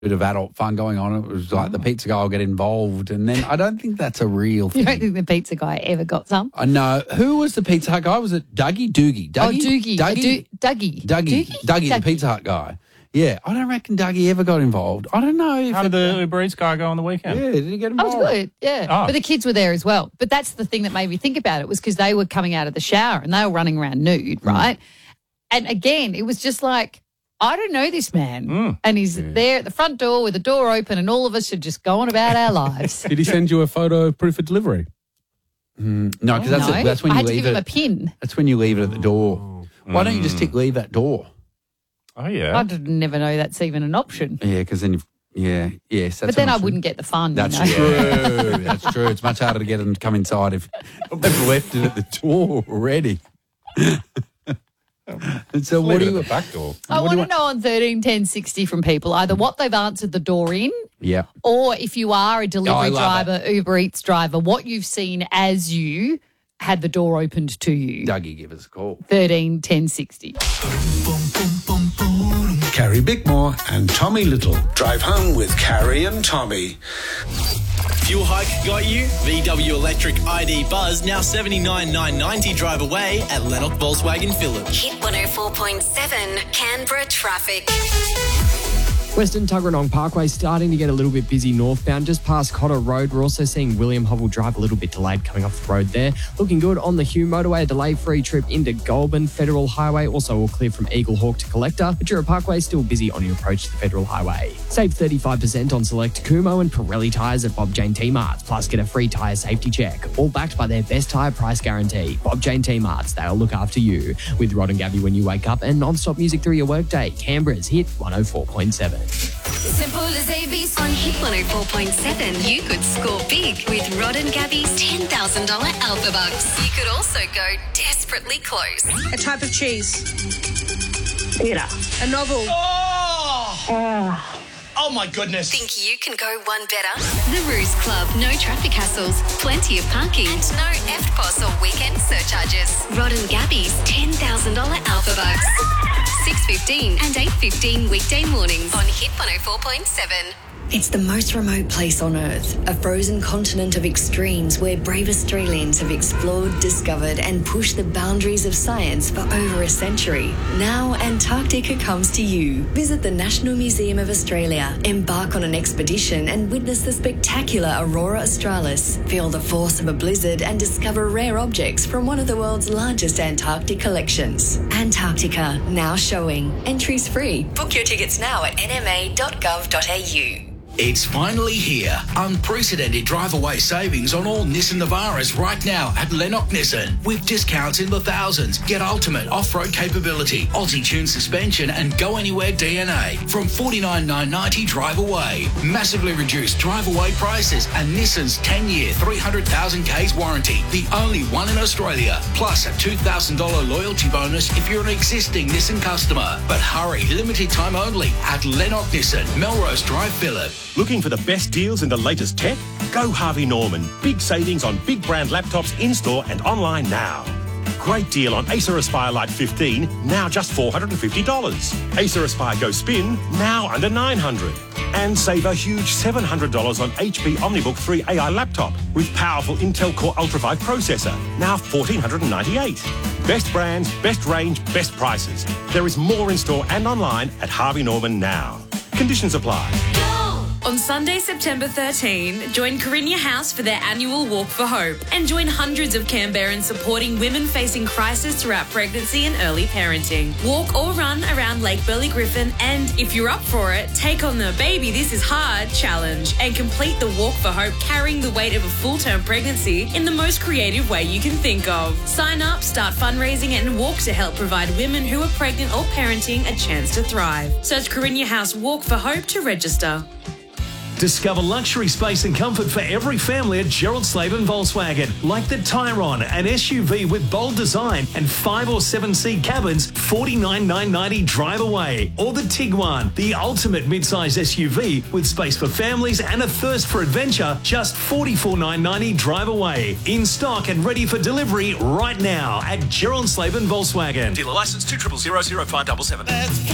bit of adult fun going on. It was like the pizza guy will get involved, and then I don't think that's a real thing. You don't think the pizza guy ever got some? I know. Who was the Pizza Hut guy? Was it Dougie? Doogie? Dougie. Dougie, the Pizza Hut guy. Yeah, I don't reckon Dougie ever got involved. I don't know. How did the Uber Eats guy go on the weekend? Yeah, did he get Oh, involved? it was good, yeah. Oh. But the kids were there as well. But that's the thing that made me think about it, was because they were coming out of the shower and they were running around nude, right? And again, it was just like, I don't know this man. And he's there at the front door with the door open, and all of us should just go on about our lives. Did he send you a photo of proof of delivery? No, because that's when I you had to leave give him it. a pin. That's when you leave it at the door. Why don't you just leave that door? Oh, yeah. I didn't never know that's even an option. Yeah, because then yes. That's But then an I option. wount get the fun. That's you know? true. That's true. It's much harder to get them to come inside if they've left it at the door already. And so, what do you? the back door? I want to know on 13 10 60 from people either what they've answered the door in, Yeah. or if you are a delivery love driver, Uber Eats driver, what you've seen as you had the door opened to you. Dougie, give us a call. 13 10 60. Carrie Bickmore and Tommy Little. Drive home with Carrie and Tommy. Fuel hike got you? VW Electric ID Buzz now $79,990 drive away at Lennox Volkswagen Phillip. Hit 104.7 Canberra traffic. Western Tuggeranong Parkway starting to get a little bit busy northbound, just past Cotter Road. We're also seeing William Hovell Drive a little bit delayed coming off the road there. Looking good on the Hume Motorway, a delay-free trip into Goulburn. Federal Highway also all clear from Eagle Hawk to Collector. Matura Parkway still busy on your approach to the Federal Highway. Save 35% on select Kumo and Pirelli tyres at Bob Jane T-Marts, plus get a free tyre safety check. All backed by their best tyre price guarantee. Bob Jane T-Marts, they'll look after you. With Rod and Gabby when you wake up and non-stop music through your workday. Canberra's Hit 104.7. Simple as ABC. On Hit 104.7, you could score big with Rod and Gabby's $10,000 Alpha Bucks. You could also go desperately close. A type of cheese. Theatre. A novel. Oh my goodness. Think you can go one better? The Ruse Club. No traffic hassles, plenty of parking, and no EFTPOS or weekend surcharges. Rod and Gabby's $10,000 Alpha Bucks. 6:15 and 8:15 weekday mornings on Hit 104.7. It's the most remote place on Earth, a frozen continent of extremes where brave Australians have explored, discovered and pushed the boundaries of science for over a century. Now Antarctica comes to you. Visit the National Museum of Australia, embark on an expedition and witness the spectacular Aurora Australis, feel the force of a blizzard and discover rare objects from one of the world's largest Antarctic collections. Antarctica, now showing. Entries free. Book your tickets now at nma.gov.au. It's finally here. Unprecedented drive-away savings on all Nissan Navaras right now at Lennox Nissan. With discounts in the thousands. Get ultimate off-road capability, Aussie-tuned suspension and go-anywhere DNA from $49,990 drive away. Massively reduced drive-away prices and Nissan's 10-year, 300,000 Ks warranty. The only one in Australia. Plus a $2,000 loyalty bonus if you're an existing Nissan customer. But hurry, limited time only at Lennox Nissan, Melrose Drive, Phillip. Looking for the best deals in the latest tech? Go Harvey Norman. Big savings on big brand laptops in-store and online now. Great deal on Acer Aspire Lite 15, now just $450. Acer Aspire Go Spin, now under $900. And save a huge $700 on HP OmniBook 3 AI laptop with powerful Intel Core Ultra 5 processor, now $1,498. Best brands, best range, best prices. There is more in store and online at Harvey Norman now. Conditions apply. On Sunday, September 13, join Carinya House for their annual Walk for Hope and join hundreds of Canberrans supporting women facing crisis throughout pregnancy and early parenting. Walk or run around Lake Burley Griffin and, if you're up for it, take on the Baby This Is Hard challenge and complete the Walk for Hope carrying the weight of a full-term pregnancy in the most creative way you can think of. Sign up, start fundraising and walk to help provide women who are pregnant or parenting a chance to thrive. Search Carinya House Walk for Hope to register. Discover luxury space and comfort for every family at Gerald Slaven Volkswagen, like the Tyron, an SUV with bold design and 5 or 7 seat cabins, $49,990 drive away. Or the Tiguan, the ultimate mid-size SUV with space for families and a thirst for adventure, just $44,990 drive away. In stock and ready for delivery right now at Gerald Slaven Volkswagen. Dealer license 2000577.